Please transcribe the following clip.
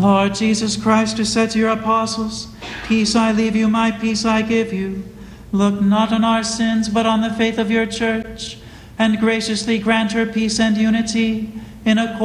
Lord Jesus Christ, who said to your apostles, "Peace I leave you, my peace I give you," look not on our sins, but on the faith of your church, and graciously grant her peace and unity in accordance